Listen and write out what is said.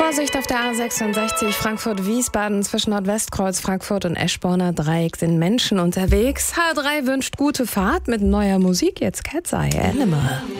Vorsicht auf der A66 Frankfurt-Wiesbaden zwischen Nordwestkreuz Frankfurt und Eschborner Dreieck sind Menschen unterwegs. H3 wünscht gute Fahrt mit neuer Musik. Jetzt Cat's Eye, Animal.